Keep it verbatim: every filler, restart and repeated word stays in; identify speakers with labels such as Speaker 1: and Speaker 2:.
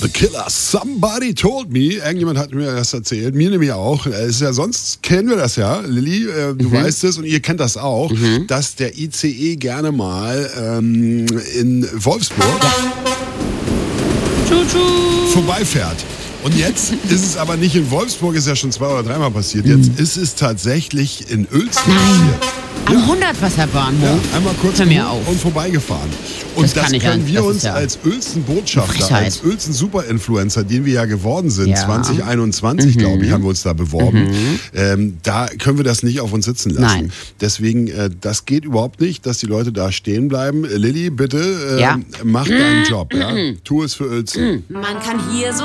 Speaker 1: The Killer, somebody told me. Irgendjemand hat mir das erzählt, mir nämlich auch. Es ist ja, sonst kennen wir das ja, Lilly, äh, du mhm. weißt es und ihr kennt das auch, mhm. dass der I C E gerne mal ähm, in Wolfsburg vorbeifährt. Und jetzt ist es aber nicht in Wolfsburg, ist ja schon zwei oder dreimal passiert. Jetzt mhm. ist es tatsächlich in Uelzen passiert.
Speaker 2: Am ja. Hundertwasserbahnhof.
Speaker 1: Ja, einmal kurz
Speaker 2: Hör mir auf.
Speaker 1: und vorbeigefahren. Und das, das können an. wir das uns ja als Uelzen-Botschafter, als Uelzen-Super-Influencer, den wir ja geworden sind, ja. zwanzig einundzwanzig, mhm. glaube ich, haben wir uns da beworben. Mhm. Ähm, da können wir das nicht auf uns sitzen lassen.
Speaker 2: Nein.
Speaker 1: Deswegen, äh, das geht überhaupt nicht, dass die Leute da stehen bleiben. Lilly, bitte, äh,
Speaker 2: ja.
Speaker 1: mach deinen Job. Ja? Tu es für Uelzen.
Speaker 3: Man kann hier so